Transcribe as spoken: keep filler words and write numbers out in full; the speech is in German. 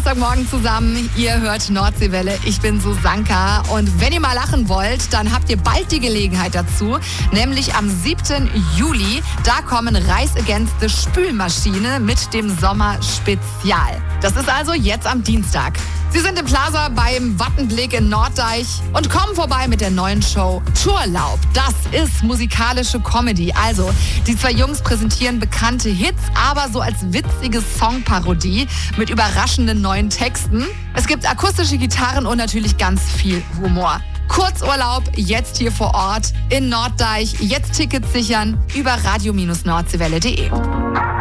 Samstagmorgen zusammen. Ihr hört Nordseewelle. Ich bin Susanka. Und wenn ihr mal lachen wollt, dann habt ihr bald die Gelegenheit dazu. Nämlich am siebten Juli. Da kommen Rise Against the Spülmaschine mit dem Sommerspezial. Das ist also jetzt am Dienstag. Sie sind im Plaza beim Wattenblick in Norddeich und kommen vorbei mit der neuen Show Turlaub. Das ist musikalische Comedy. Also, die zwei Jungs präsentieren bekannte Hits, aber so als witzige Songparodie mit überraschenden neuen Texten. Es gibt akustische Gitarren und natürlich ganz viel Humor. Kurzurlaub jetzt hier vor Ort in Norddeich. Jetzt Tickets sichern über radio Bindestrich nordseewelle punkt de.